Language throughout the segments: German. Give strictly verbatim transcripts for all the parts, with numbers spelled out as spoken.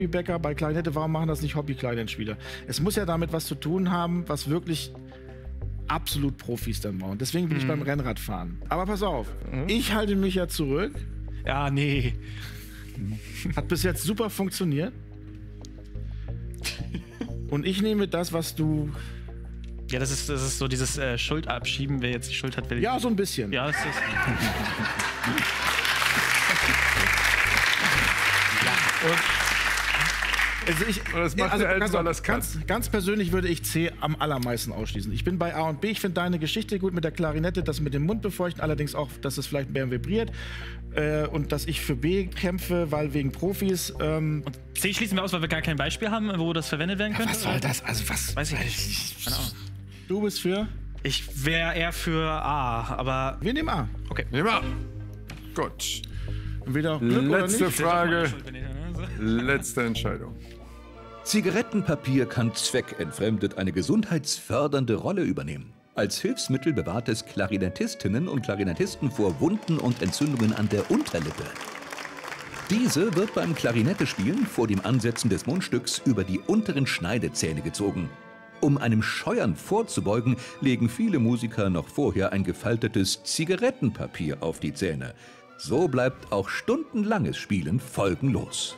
Bäcker bei Klarinette, warum machen das nicht Hobby-Kleinenspieler? Es muss ja damit was zu tun haben, was wirklich absolut Profis dann machen. Deswegen bin mhm. ich beim Rennradfahren. Aber pass auf, mhm. ich halte mich ja zurück. Ja, nee. Hat bis jetzt super funktioniert. Und ich nehme das, was du... Ja, das ist, das ist so dieses äh, Schuld abschieben, wer jetzt die Schuld hat, will ich. Ja, so ein bisschen. Ja, das ist... ja. Und also ich, das macht also, der ganz, weil das ganz, ganz persönlich würde ich C am allermeisten ausschließen. Ich bin bei A und B. Ich finde deine Geschichte gut mit der Klarinette, das mit dem Mund befeuchten, allerdings auch, dass es vielleicht mehr vibriert. Äh, und dass ich für B kämpfe, weil wegen Profis. Ähm und C schließen wir aus, weil wir gar kein Beispiel haben, wo das verwendet werden könnte? Ja, was soll das? Also was? Weiß ich nicht. Keine Ahnung. Du bist für? Ich wäre eher für A, aber... Wir nehmen A. Okay. Nehmen A. Gut. Entweder Glück Letzte oder nicht. Frage. Letzte Entscheidung. Zigarettenpapier kann zweckentfremdet eine gesundheitsfördernde Rolle übernehmen. Als Hilfsmittel bewahrt es Klarinettistinnen und Klarinettisten vor Wunden und Entzündungen an der Unterlippe. Diese wird beim Klarinettespielen vor dem Ansetzen des Mundstücks über die unteren Schneidezähne gezogen. Um einem Scheuern vorzubeugen, legen viele Musiker noch vorher ein gefaltetes Zigarettenpapier auf die Zähne. So bleibt auch stundenlanges Spielen folgenlos.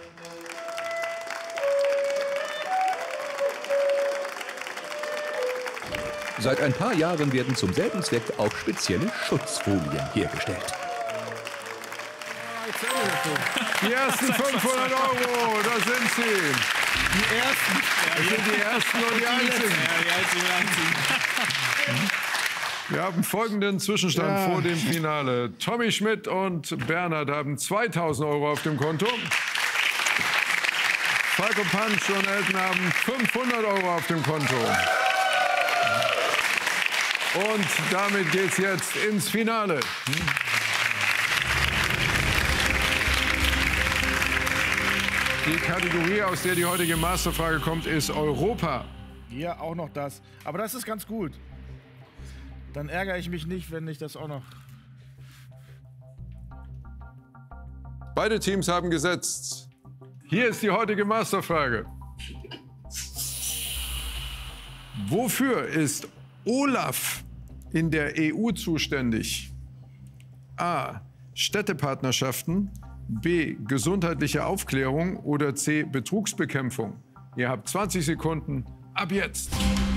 Seit ein paar Jahren werden zum selben Zweck auch spezielle Schutzfolien hergestellt. Die ersten fünfhundert Euro, da sind sie. Die ersten. Das sind die ersten und die einzigen. Wir haben folgenden Zwischenstand ja. vor dem Finale. Tommy Schmidt und Bernhard haben zweitausend Euro auf dem Konto. Falco Punch und Elton haben fünfhundert Euro auf dem Konto. Und damit geht's jetzt ins Finale. Die Kategorie, aus der die heutige Masterfrage kommt, ist Europa. Ja, auch noch das. Aber das ist ganz gut. Dann ärgere ich mich nicht, wenn ich das auch noch... Beide Teams haben gesetzt. Hier ist die heutige Masterfrage. Wofür ist Olaf in der E U zuständig? A. Städtepartnerschaften, B. Gesundheitliche Aufklärung oder C. Betrugsbekämpfung. Ihr habt zwanzig Sekunden ab jetzt.